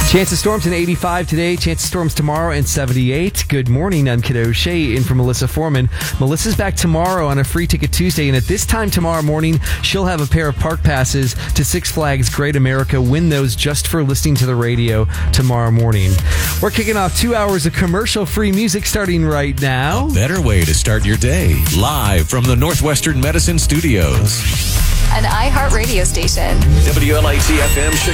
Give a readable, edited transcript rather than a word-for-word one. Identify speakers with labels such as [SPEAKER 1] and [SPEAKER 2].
[SPEAKER 1] Chance of storms in 85 today, chance of storms tomorrow in 78. Good morning, I'm Kid O'Shea in for Melissa Foreman. Melissa's back tomorrow on a Free Ticket Tuesday, and at this time tomorrow morning, she'll have a pair of park passes to Six Flags Great America. Win those just for listening to the radio tomorrow morning. We're kicking off 2 hours of commercial-free music starting right now.
[SPEAKER 2] A better way to start your day. Live from the Northwestern Medicine Studios.
[SPEAKER 3] An iHeart radio station.
[SPEAKER 2] WLIT-FM Chicago.